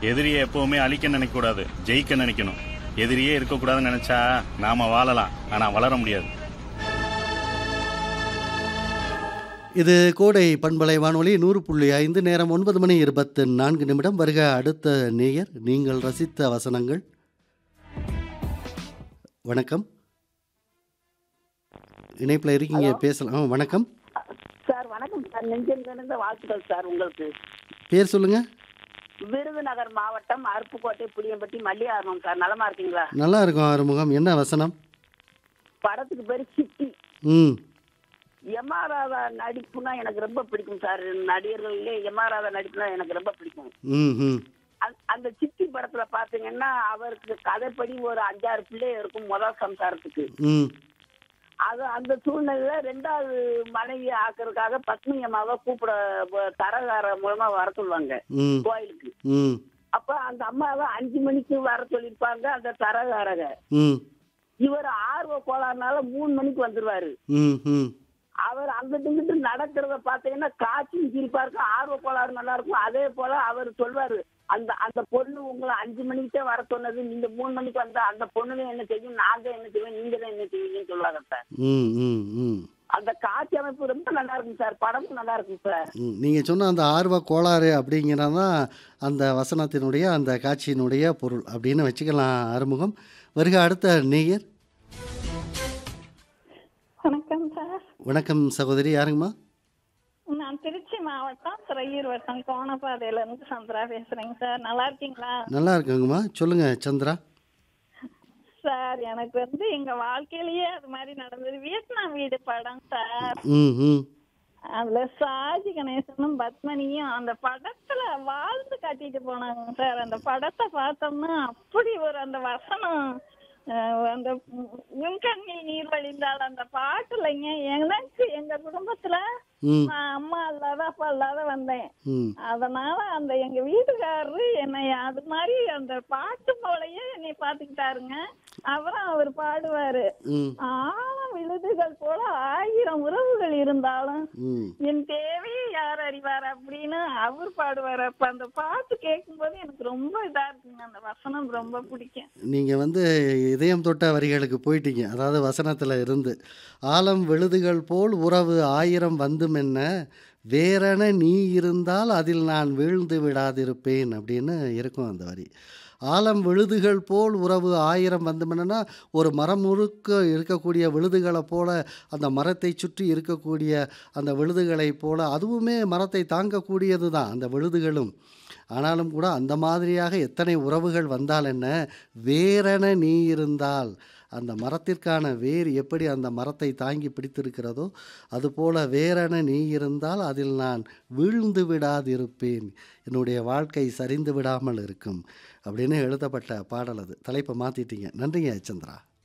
எதிரியை எப்பவுமே அழிக்க நினைக்கக்கூடாது, ஜெயிக்க நினைக்கணும். எதிரியே இருக்கக்கூடாதுன்னு நினைச்சா நாம வாழலாம், ஆனா வளர முடியாது. இது கோடை பண்பலை வானொலி 100.5 நேரம் 9:24. வருக அடுத்த நேயர். நீங்கள் ரசித்த வசனங்கள். வணக்கம், இணைப்பில் இருக்கீங்க, ஹலோ பேசலாம். வணக்கம், சார். வணக்கம் சார். நெஞ்சம் நிறைந்த வாழ்த்துக்கள் சார் உங்களுக்கு. பேர் சொல்லுங்க. விருதுநகர் மாவட்டம் அருப்புக்கோட்டை புளியம்பட்டி மல்லிகார்மம் சார். நலமா இருக்கீங்களா? நல்லா இருக்கும் ஆறுமுகம். என்ன வசனம்? படத்துக்கு பேரு சிட்டி. ம் எம்ஆராதா நடிப்புனா எனக்கு ரொம்ப பிடிக்கும் சார். நடிகர்கள்லே எம்ஆராதா நடிப்புனா எனக்கு ரொம்ப பிடிக்கும். ம் ம் அந்த சிட்டி படத்துல பாத்தீங்கன்னா அவருக்கு கதைப்படி ஒரு 5-6 பிள்ளை இருக்கும் முதல் சம்சாரத்துக்கு. ம் அது அந்த சூழ்நிலையில 2வது மனைவி ஆக்குறதுக்காக பத்னி அம்மாவை கூப்பிட தரகார மூலமா வர சொல்லுவாங்க ம் கோயிலுக்கு. ம் அப்ப அந்த அம்மாவை 5 மணிக்கு வர சொல்லிருப்பாங்க அந்த தரகாரக. ம் இவர் ஆர்வ கோளாறுனால 3 மணிக்கு வந்துருவாரு. ம் ம் அவர் அங்கிட்டு இங்கிட்டு நடக்கிறத பாத்தீங்கன்னா காய்ச்சும் சிரிப்பா இருக்கும், ஆர்வ கோளாறு நல்லா இருக்கும். அதே போல அவர் சொல்வாரு, அந்த அந்த பொண்ணு உங்களை 5 மணிக்கிட்டே வர சொன்னது, நீங்க 3 மணிக்கு வந்தா அந்த பொண்ணுல என்ன செய்யும், நான் தான் என்ன செய்வேன், நீங்க தான் என்ன செய்வீங்கன்னு சொல்லுவாங்க சார். ம் ம் ம் அந்த காட்சி அமைப்பு ரொம்ப நல்லா இருக்கும் சார். படமும் நல்லா இருக்கும் சார். நீங்கள் சொன்ன அந்த ஆர்வ கோளாறு அப்படிங்கிறது தான் அந்த வசனத்தினுடைய அந்த காட்சியினுடைய பொருள் அப்படின்னு வச்சுக்கலாம் ஆறுமுகம். வருக அடுத்த நேயர். வணக்கம் சார். வணக்கம் சகோதரி, யாருங்கம்மா? நான் திருச்சி மாவட்டம் துறையூர் வட்டம் கோணப்பாதையில இருந்து சந்திரா பேசுறேங்க சார். நல்லா இருக்கீங்களா? நல்லா இருக்குங்கம்மா, சொல்லுங்க சந்திரா. சார் எனக்கு எங்க வாழ்க்கையிலேயே அது மாதிரி நடந்தது. வியட்நாம் வீடு படம் சார். ம் ம் அதுல சாஜி கணேசனும் பத்மனியும் அந்த படத்துல வாழ்ந்து காட்டிட்டு போனாங்க சார். அந்த படத்தை பார்த்தோம்னா அப்படி ஒரு அந்த வசனம், அந்த முன்கண்ணில் நீர் வழிந்தால் அந்த பாட்டுலங்க எனக்கு எங்க குடும்பத்துல ம் நான் அம்மா இல்லாத அப்பா இல்லாத வந்தேன். ம் அதனால அந்த எங்க வீட்டுக்காரரு என்னை அது மாதிரி அந்த பாட்டு போலயே என்னை பாத்துக்கிட்டாருங்க. அப்புறம் அவர் பாடுவாரு, ம் ஆழம் விழுதுகள் போல 1000 உறவுகள் இருந்தாலும் ம் என் தேவையை யார் அறிவார் அப்படின்னு அவர் பாடுவாரு. அப்ப அந்த பாட்டு கேட்கும் போது எனக்கு ரொம்ப இதா இருக்குங்க. அந்த வசனம் ரொம்ப பிடிக்கும். நீங்கள் இதயம் தொட்ட வரிகளுக்கு போயிட்டீங்க. அதாவது வசனத்தில் இருந்து ஆலம் விழுதுகள் போல் உறவு 1000 வந்தும் என்ன, வேறென நீ இருந்தால் அதில் நான் வீழ்ந்து விடாதிருப்பேன் அப்படின்னு இருக்கும் அந்த வரி. ஆலம் விழுதுகள் போல் உறவு 1000 வந்துமென்னா, ஒரு மரம் முழுக்க இருக்கக்கூடிய விழுதுகளை போல, அந்த மரத்தை சுற்றி இருக்கக்கூடிய அந்த விழுதுகளை போல, அதுவுமே மரத்தை தாங்கக்கூடியது தான் அந்த விழுதுகளும். ஆனாலும் கூட அந்த மாதிரியாக எத்தனை உறவுகள் வந்தால் என்ன, வேரென நீ இருந்தால், அந்த மரத்திற்கான வேர் எப்படி அந்த மரத்தை தாங்கி பிடித்திருக்கிறதோ அதுபோல வேரென நீ இருந்தால் அதில் நான் வீழ்ந்து விடாதிருப்பேன், என்னுடைய வாழ்க்கை சரிந்து விடாமல் இருக்கும் அப்படின்னு எழுதப்பட்ட பாடல் அது. தலைப்பை மாற்றிட்டீங்க. நன்றிங்க சந்திரா.